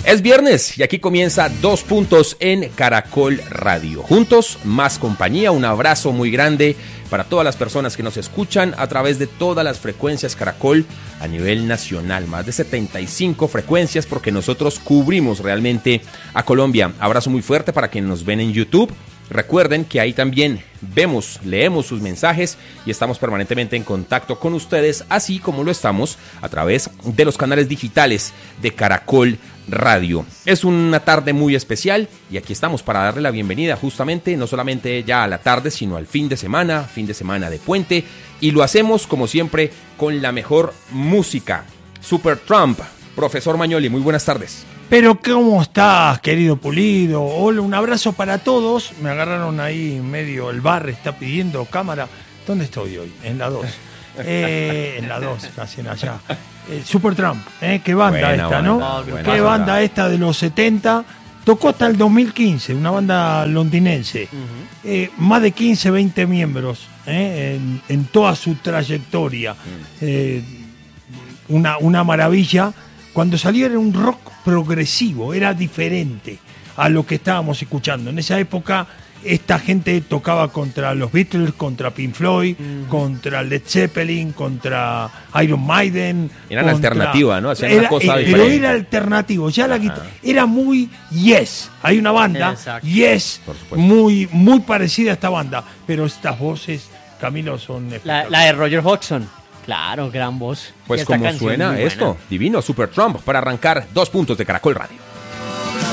Es viernes y aquí comienza 2 puntos en Caracol Radio. Juntos, más compañía, un abrazo muy grande para todas las personas que nos escuchan a través de todas las frecuencias Caracol a nivel nacional. Más de 75 frecuencias porque nosotros cubrimos realmente a Colombia. Abrazo muy fuerte para quienes nos ven en YouTube. Recuerden que ahí también vemos, leemos sus mensajes y estamos permanentemente en contacto con ustedes, así como lo estamos a través de los canales digitales de Caracol Radio. Es una tarde muy especial y aquí estamos para darle la bienvenida justamente, no solamente ya a la tarde, sino al fin de semana de puente, y lo hacemos como siempre con la mejor música. Supertramp, profesor Magnoli, muy buenas tardes. Pero ¿cómo estás, querido Pulido? Hola, un abrazo para todos. Me agarraron ahí en medio, el bar está pidiendo cámara. ¿Dónde estoy hoy? En la 2. En la 2, casi en allá. Supertramp, qué banda buena, esta, ¿no? Qué banda esta de los 70. Tocó hasta el 2015, una banda londinense. Más de 15, 20 miembros en toda su trayectoria. Una maravilla. Cuando salió era un rock progresivo, era diferente a lo que estábamos escuchando. En esa época esta gente tocaba contra los Beatles, contra Pink Floyd, contra Led Zeppelin, contra Iron Maiden. Era alternativa, ¿no? Hacían una cosa diferente. Pero era alternativo, ya la guitarra era muy Yes. Hay una banda, exacto. Yes, muy, muy parecida a esta banda, pero estas voces, Camilo, son... La de Roger Hodgson. Claro, gran voz. Pues como suena esto, divino, Supertramp, para arrancar 2 puntos de Caracol Radio.